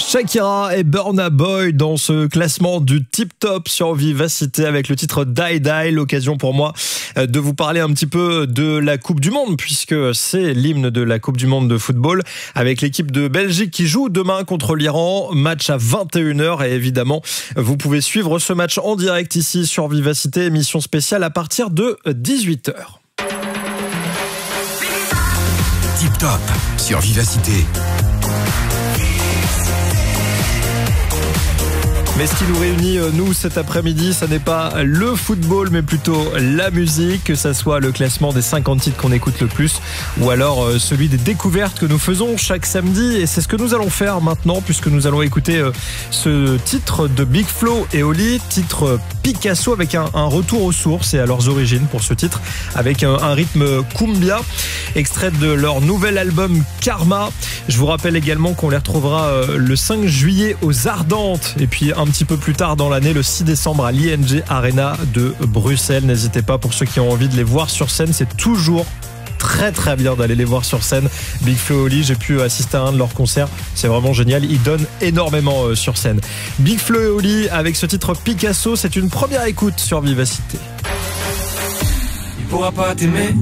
Shakira et Burna Boy dans ce classement du Tip Top sur Vivacité avec le titre Die Die. L'occasion pour moi de vous parler un petit peu de la Coupe du Monde puisque c'est l'hymne de la Coupe du Monde de football avec l'équipe de Belgique qui joue demain contre l'Iran. Match à 21h et évidemment vous pouvez suivre ce match en direct ici sur Vivacité, émission spéciale à partir de 18h. Tip Top sur Vivacité. Mais ce qui nous réunit, nous, cet après-midi, ça n'est pas le football, mais plutôt la musique, que ça soit le classement des 50 titres qu'on écoute le plus, ou alors celui des découvertes que nous faisons chaque samedi. Et c'est ce que nous allons faire maintenant, puisque nous allons écouter ce titre de Big Flo et Oli, titre Picasso, avec un retour aux sources et à leurs origines pour ce titre, avec un rythme cumbia, extrait de leur nouvel album Karma. Je vous rappelle également qu'on les retrouvera le 5 juillet aux Ardentes, et puis un petit peu plus tard dans l'année, le 6 décembre à l'ING Arena de Bruxelles. N'hésitez pas, pour ceux qui ont envie de les voir sur scène, c'est toujours très très bien d'aller les voir sur scène. Big Flo et Oli, j'ai pu assister à un de leurs concerts, c'est vraiment génial, ils donnent énormément sur scène. Big Flo et Oli avec ce titre Picasso, c'est une première écoute sur Vivacité. Il pourra pas t'aimer.